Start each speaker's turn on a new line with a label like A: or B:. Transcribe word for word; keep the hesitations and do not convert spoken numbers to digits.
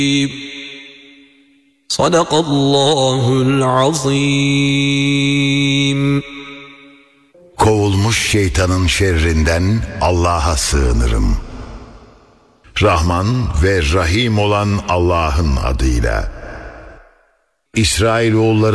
A: Sadakallahul azim.
B: Kovulmuş şeytanın şerrinden Allah'a sığınırım. Rahman ve Rahim olan Allah'ın adıyla. İsrailoğulları